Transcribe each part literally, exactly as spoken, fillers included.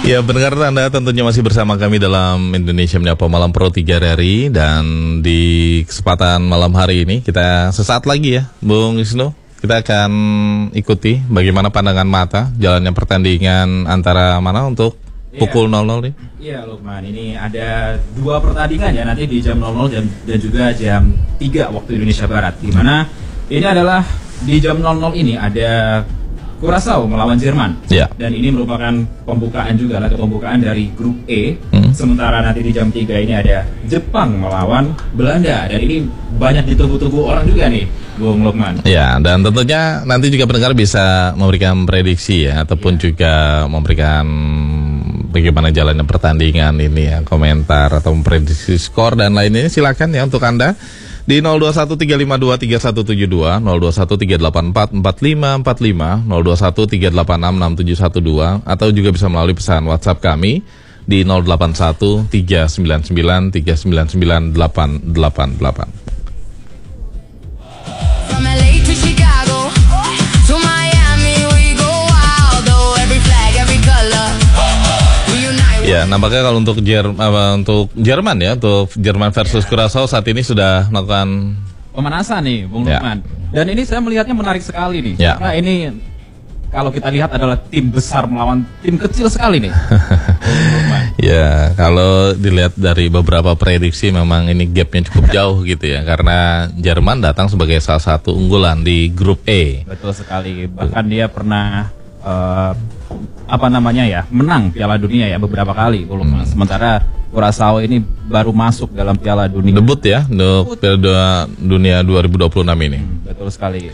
Ya, pendengar Anda tentunya masih bersama kami dalam Indonesia Menyapa Malam Pro tiga R I. Dan di kesempatan malam hari ini kita sesaat lagi ya, Bung Wisnu, kita akan ikuti bagaimana pandangan mata jalannya pertandingan antara mana untuk pukul nol nol nih. Iya, Lukman, ini ada dua pertandingan ya nanti di jam nol nol dan, dan juga jam tiga waktu Indonesia Barat. Di mana ini adalah di jam nol nol ini ada Curaçao melawan Jerman. Ya. Dan ini merupakan pembukaan juga, laga pembukaan dari grup E. Hmm. Sementara nanti di jam tiga ini ada Jepang melawan Belanda. Dan ini banyak ditunggu-tunggu orang juga nih, Bung Lukman. Ya, dan tentunya nanti juga pendengar bisa memberikan prediksi ya, ataupun ya. juga memberikan bagaimana jalannya pertandingan ini ya, komentar atau memprediksi skor dan lainnya. Silakan ya untuk Anda di nol dua satu tiga lima dua tiga satu tujuh dua, nol dua satu tiga delapan empat empat lima empat lima, nol dua satu tiga delapan enam enam tujuh satu dua, atau juga bisa melalui pesan WhatsApp kami di nol delapan satu tiga sembilan sembilan tiga sembilan sembilan delapan delapan delapan. Ya, nampaknya kalau untuk Jer uh, untuk Jerman ya, untuk Jerman versus Curaçao saat ini sudah melakukan pemanasan nih, Bung ya. Lukman. Dan ini saya melihatnya menarik sekali nih. Ya. Karena ini kalau kita lihat adalah tim besar melawan tim kecil sekali nih. Ya, kalau dilihat dari beberapa prediksi memang ini gapnya cukup jauh gitu ya, karena Jerman datang sebagai salah satu unggulan di grup E. Betul sekali. Bahkan dia pernah uh, apa namanya ya, menang Piala Dunia ya beberapa kali. Hmm. Sementara Curaçao ini baru masuk dalam Piala Dunia. Debut ya untuk Piala Dunia dua ribu dua puluh enam ini. Hmm, betul sekali.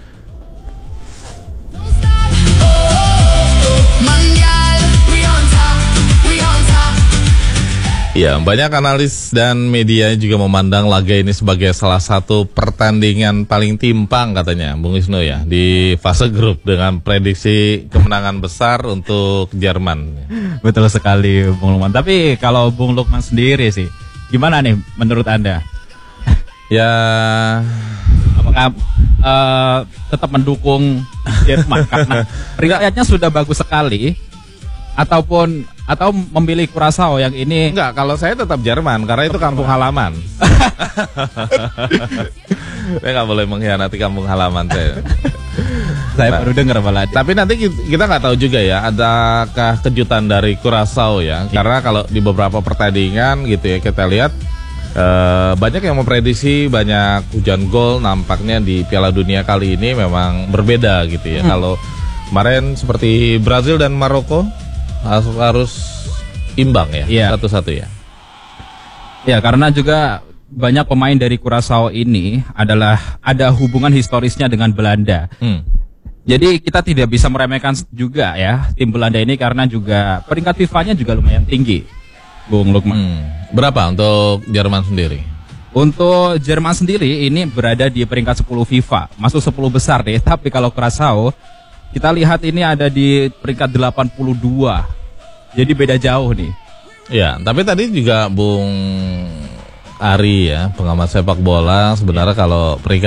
Ya, banyak analis dan media juga memandang laga ini sebagai salah satu pertandingan paling timpang katanya, Bung Wisnu ya, di fase grup dengan prediksi kemenangan besar untuk Jerman. Betul sekali, Bung Lukman. Tapi kalau Bung Lukman sendiri sih, gimana nih menurut Anda? Ya, apakah uh, tetap mendukung Jerman karena peringkatnya sudah bagus sekali, ataupun atau memilih Curaçao yang ini? Enggak, kalau saya tetap Jerman karena itu kampung halaman. Saya nggak boleh mengkhianati kampung halaman saya. Saya nah, baru dengar malah. Tapi nanti kita nggak tahu juga ya, adakah kejutan dari Curaçao ya? Karena kalau di beberapa pertandingan gitu ya kita lihat eh, banyak yang memprediksi banyak hujan gol. Nampaknya di Piala Dunia kali ini memang berbeda gitu ya. Hmm. Kalau kemarin seperti Brazil dan Maroko harus, harus imbang ya, yeah. satu-satu ya. Ya, karena juga banyak pemain dari Curaçao ini adalah ada hubungan historisnya dengan Belanda. Hmm. Jadi kita tidak bisa meremehkan juga ya tim Belanda ini karena juga peringkat FIFA-nya juga lumayan tinggi, Bung Lukman. Hmm. Berapa untuk Jerman sendiri? Untuk Jerman sendiri ini berada di peringkat sepuluh FIFA, masuk sepuluh besar deh. Tapi kalau Curaçao kita lihat ini ada di peringkat delapan puluh dua. Jadi beda jauh nih. Ya, tapi tadi juga Bung Ari ya, pengamat sepak bola, sebenarnya ya. Kalau peringkat